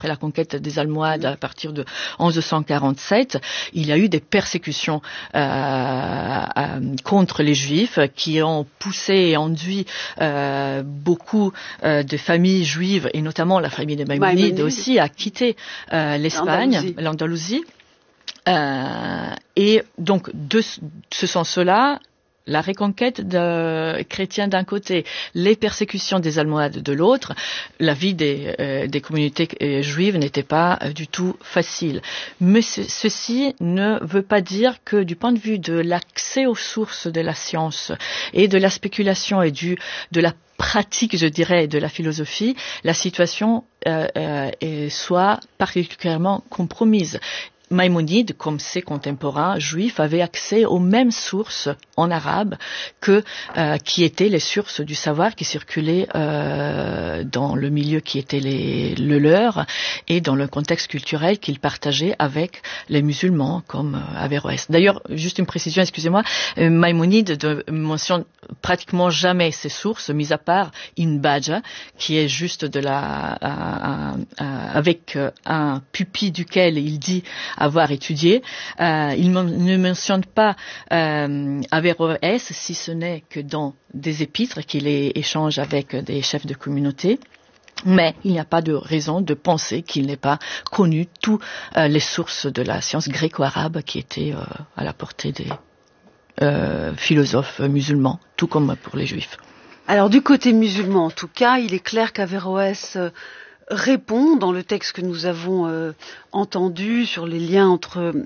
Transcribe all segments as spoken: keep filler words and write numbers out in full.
après la conquête des Almohades à partir de onze cent quarante-sept, il y a eu des persécutions euh, euh, contre les Juifs qui ont poussé et enduit euh, beaucoup euh, de familles juives, et notamment la famille des Maïmonides, Maïmonide. aussi, à quitter euh, l'Espagne, l'Andalousie. l'Andalousie. Euh, et donc, de ce sens-là, la reconquête de chrétiens d'un côté, les persécutions des Almohades de l'autre, la vie des, euh, des communautés euh, juives n'était pas euh, du tout facile. Mais ce, ceci ne veut pas dire que du point de vue de l'accès aux sources de la science et de la spéculation et du, de la pratique, je dirais, de la philosophie, la situation euh, euh, soit particulièrement compromise. Maïmonide, comme ses contemporains juifs, avait accès aux mêmes sources en arabe que euh, qui étaient les sources du savoir qui circulaient euh, dans le milieu qui était les, le leur et dans le contexte culturel qu'ils partageaient avec les musulmans comme euh, Averroès. D'ailleurs, juste une précision, excusez-moi, euh, Maïmonide ne mentionne pratiquement jamais ces sources, mis à part Ibn Bajjah, qui est juste de la euh, euh, avec euh, un pupille duquel il dit avoir étudié. Euh, il ne mentionne pas euh, Averroès, si ce n'est que dans des épîtres qu'il échange avec des chefs de communauté. Mais il n'y a pas de raison de penser qu'il n'ait pas connu toutes euh, les sources de la science gréco-arabe qui étaient euh, à la portée des euh, philosophes musulmans, tout comme pour les juifs. Alors du côté musulman, en tout cas, il est clair qu'Averroès euh, répond dans le texte que nous avons euh, entendu sur les liens entre euh,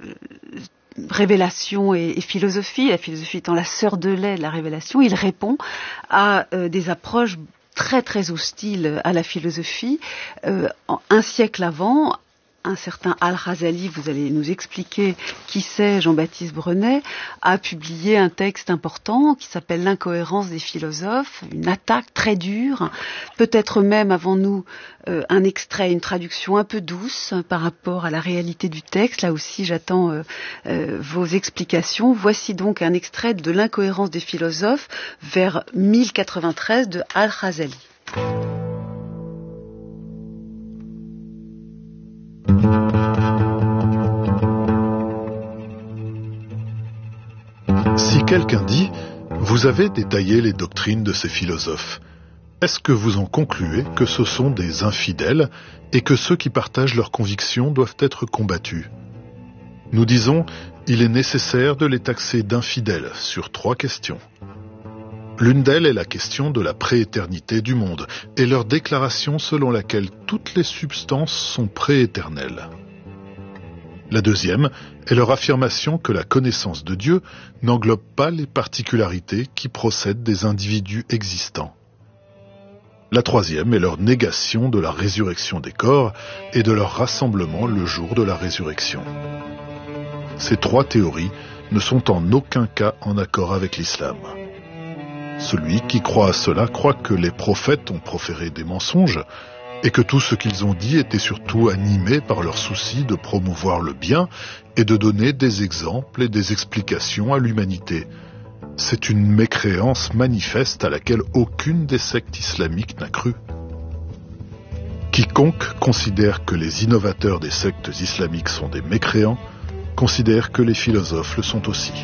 révélation et, et philosophie, la philosophie étant la sœur de lait de la révélation, il répond à euh, des approches très très hostiles à la philosophie. Euh, un siècle avant, un certain Al-Razali, vous allez nous expliquer qui c'est, Jean-Baptiste Brenet, a publié un texte important qui s'appelle L'incohérence des philosophes, une attaque très dure. Peut-être même avons-nous euh, un extrait, une traduction un peu douce par rapport à la réalité du texte. Là aussi, j'attends euh, euh, vos explications. Voici donc un extrait de L'incohérence des philosophes vers mille quatre-vingt-treize de Al-Razali. Si quelqu'un dit « Vous avez détaillé les doctrines de ces philosophes », est-ce que vous en concluez que ce sont des infidèles et que ceux qui partagent leurs convictions doivent être combattus ? Nous disons « Il est nécessaire de les taxer d'infidèles sur trois questions ». L'une d'elles est la question de la prééternité du monde et leur déclaration selon laquelle toutes les substances sont prééternelles. La deuxième est leur affirmation que la connaissance de Dieu n'englobe pas les particularités qui procèdent des individus existants. La troisième est leur négation de la résurrection des corps et de leur rassemblement le jour de la résurrection. Ces trois théories ne sont en aucun cas en accord avec l'islam. Celui qui croit à cela croit que les prophètes ont proféré des mensonges et que tout ce qu'ils ont dit était surtout animé par leur souci de promouvoir le bien et de donner des exemples et des explications à l'humanité. C'est une mécréance manifeste à laquelle aucune des sectes islamiques n'a cru. Quiconque considère que les innovateurs des sectes islamiques sont des mécréants, considère que les philosophes le sont aussi.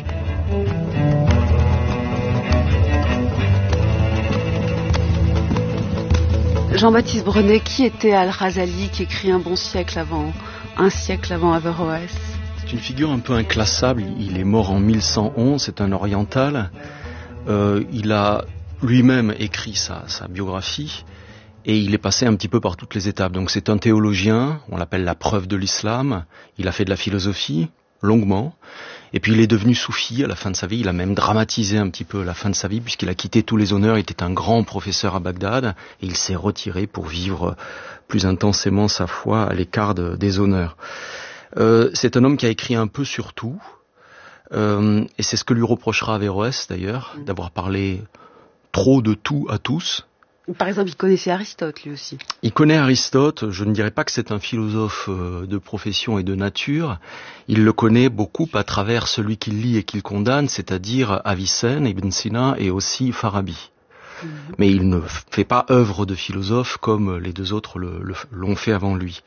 Jean-Baptiste Brenet, qui était Al-Razali, qui écrit un bon siècle avant, un siècle avant Averroès? C'est une figure un peu inclassable. Il est mort en mille cent onze, c'est un oriental. Euh, il a lui-même écrit sa, sa biographie et il est passé un petit peu par toutes les étapes. Donc c'est un théologien, on l'appelle la preuve de l'islam. Il a fait de la philosophie longuement. Et puis il est devenu soufi à la fin de sa vie, il a même dramatisé un petit peu la fin de sa vie puisqu'il a quitté tous les honneurs, il était un grand professeur à Bagdad et il s'est retiré pour vivre plus intensément sa foi à l'écart de, des honneurs. Euh, c'est un homme qui a écrit un peu sur tout euh, et c'est ce que lui reprochera Averroès d'ailleurs, d'avoir parlé trop de tout à tous. Par exemple, il connaissait Aristote, lui aussi. Il connaît Aristote, je ne dirais pas que c'est un philosophe de profession et de nature. Il le connaît beaucoup à travers celui qu'il lit et qu'il condamne, c'est-à-dire Avicenne, Ibn Sina et aussi Farabi. Mmh. Mais il ne fait pas œuvre de philosophe comme les deux autres le, le, l'ont fait avant lui.